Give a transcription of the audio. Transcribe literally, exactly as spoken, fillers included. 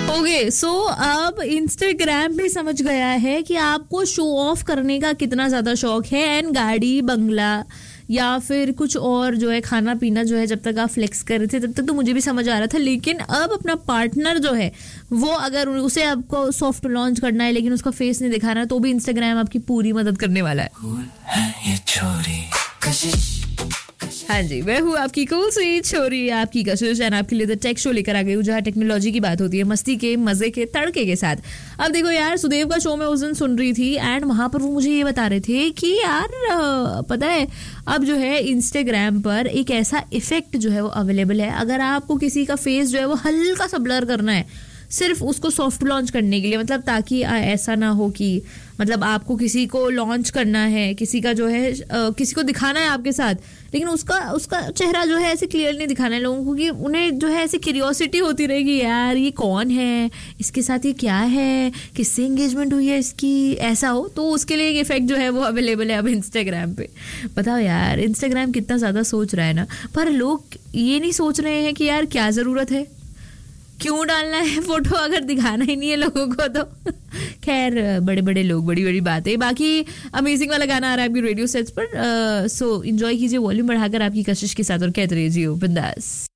Okay so अब Instagram भी समझ गया है कि आपको शो ऑफ करने का कितना ज्यादा शौक है एंड गाड़ी बंगला या फिर कुछ और जो है खाना पीना जो है जब तक आप फ्लेक्स कर रहे थे तब तक तो मुझे भी समझ आ रहा था, लेकिन अब अपना पार्टनर जो है वो अगर उसे आपको सॉफ्ट लॉन्च करना है लेकिन उसका फेस नहीं दिखाना है तो भी इंस्टाग्राम आपकी पूरी मदद करने वाला है। हाँ जी, मैं हूँ आपकी कूल स्वीट छोरी, आपकी कशिश एंड आपके लिए द टेक शो लेकर आ गई हूँ जहाँ टेक्नोलॉजी की बात होती है मस्ती के मजे के तड़के के साथ। अब देखो यार, सुदेव का शो मैं उस दिन सुन रही थी एंड वहां पर वो मुझे ये बता रहे थे कि यार पता है अब जो है इंस्टाग्राम पर एक ऐसा इफेक्ट जो है वो अवेलेबल है, अगर आपको किसी का फेस जो है वो हल्का सा ब्लर करना है सिर्फ उसको सॉफ्ट लॉन्च करने के लिए, मतलब ताकि ऐसा ना हो कि मतलब आपको किसी को लॉन्च करना है, किसी का जो है आ, किसी को दिखाना है आपके साथ, लेकिन उसका उसका चेहरा जो है ऐसे क्लियर नहीं दिखाना है लोगों को कि उन्हें जो है ऐसे क्यूरियोसिटी होती रहेगी यार ये कौन है, इसके साथ ये क्या है, किससे एंगेजमेंट हुई है इसकी, ऐसा हो। तो उसके लिए एक इफेक्ट जो है वो अवेलेबल है अब इंस्टाग्राम पे। बताओ यार इंस्टाग्राम कितना ज़्यादा सोच रहा है ना, पर लोग ये नहीं सोच रहे हैं कि यार क्या ज़रूरत है, क्यों डालना है फोटो अगर दिखाना ही नहीं है लोगों को तो। खैर बड़े बड़े लोग, बड़ी बड़ी बातें। बाकी अमेजिंग वाला गाना आ रहा है आपकी रेडियो सेट्स पर, सो एंजॉय कीजिए वॉल्यूम बढ़ाकर आपकी कशिश के साथ और कहते रहिए जियो बिंदास।